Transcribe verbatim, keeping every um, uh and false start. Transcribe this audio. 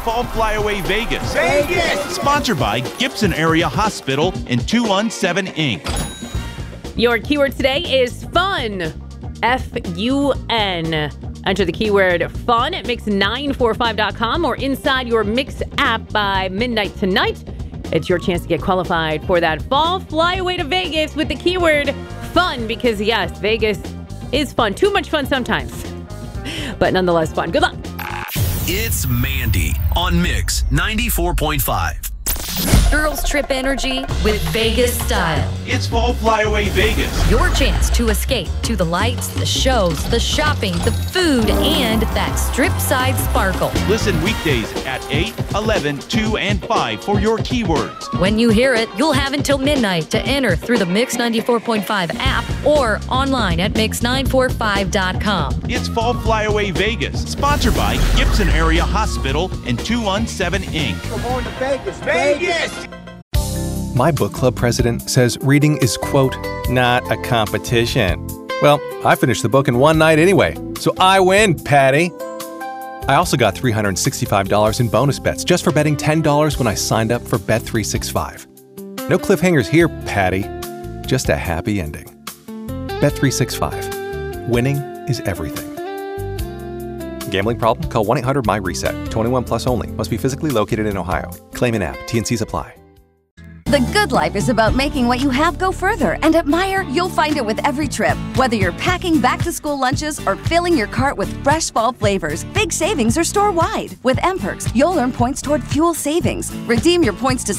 Fall Flyaway Vegas. Vegas! Sponsored by Gibson Area Hospital and two one seven Incorporated. Your keyword today is fun. F U N. Enter the keyword fun at mix nine four five dot com or inside your Mix app by midnight tonight. It's your chance to get qualified for that fall flyaway to Vegas with the keyword fun, because yes, Vegas is fun. Too much fun sometimes, but nonetheless fun. Good luck. It's Mandy on Mix ninety-four point five. Girls trip energy with Vegas style. It's Fall Flyaway Vegas. Your chance to escape to the lights, the shows, the shopping, the food, and that strip side sparkle. Listen weekdays at eight, eleven, two, and five for your keywords. When you hear it, you'll have until midnight to enter through the Mix ninety-four point five app or online at mix nine four five dot com. It's Fall Flyaway Vegas. Sponsored by Gibson Area Hospital and two one seven Incorporated. We're going to Vegas. Vegas! My book club president says reading is, quote, not a competition. Well, I finished the book in one night anyway, so I win, Patty. I also got three hundred sixty-five dollars in bonus bets just for betting ten dollars when I signed up for Bet three sixty-five. No cliffhangers here, Patty. Just a happy ending. Bet three sixty-five. Winning is everything. Gambling problem? Call one eight hundred my reset. twenty-one plus only. Must be physically located in Ohio. Claim in app. T N Cs apply. The good life is about making what you have go further, and at Meijer, you'll find it with every trip. Whether you're packing back-to-school lunches or filling your cart with fresh fall flavors, big savings are store-wide. With M Perks, you'll earn points toward fuel savings. Redeem your points to